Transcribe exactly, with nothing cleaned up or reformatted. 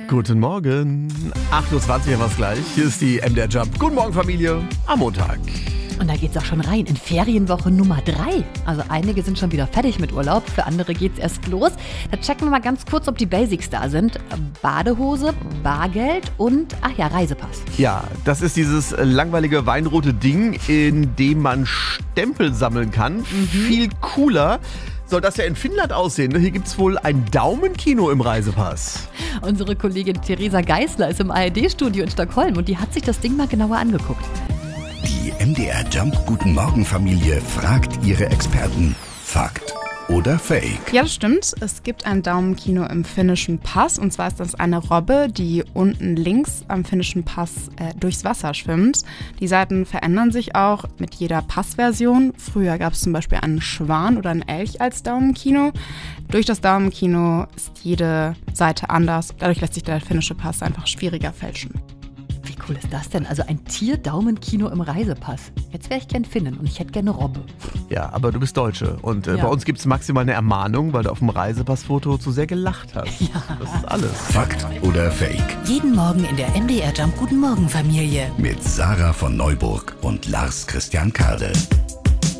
Guten Morgen. acht Uhr zwanzig haben wir es gleich. Hier ist die M D R Jump. Guten Morgen, Familie. Am Montag. Und da geht's auch schon rein in Ferienwoche Nummer drei. Also einige sind schon wieder fertig mit Urlaub, für andere geht's erst los. Da checken wir mal ganz kurz, ob die Basics da sind. Badehose, Bargeld und, ach ja, Reisepass. Ja, das ist dieses langweilige weinrote Ding, in dem man Stempel sammeln kann. Mhm. Viel cooler soll das ja in Finnland aussehen. Hier gibt's wohl ein Daumenkino im Reisepass. Unsere Kollegin Theresa Geisler ist im A R D-Studio in Stockholm und die hat sich das Ding mal genauer angeguckt. Die M D R Jump Guten Morgen Familie fragt ihre Experten. Fakt oder Fake? Ja, das stimmt. Es gibt ein Daumenkino im finnischen Pass. Und zwar ist das eine Robbe, die unten links am finnischen Pass äh, durchs Wasser schwimmt. Die Seiten verändern sich auch mit jeder Passversion. Früher gab es zum Beispiel einen Schwan oder einen Elch als Daumenkino. Durch das Daumenkino ist jede Seite anders. Dadurch lässt sich der finnische Pass einfach schwieriger fälschen. Wie cool ist das denn? Also ein Tier-Daumenkino im Reisepass. Jetzt wäre ich gern Finnen und ich hätte gerne eine Robbe. Ja, aber du bist Deutsche und äh, Ja. bei uns gibt es maximal eine Ermahnung, weil du auf dem Reisepassfoto zu sehr gelacht hast. Ja. Das ist alles. Fakt oder Fake? Jeden Morgen in der M D R Jump Guten Morgen Familie. Mit Sarah von Neuburg und Lars Christian Kade.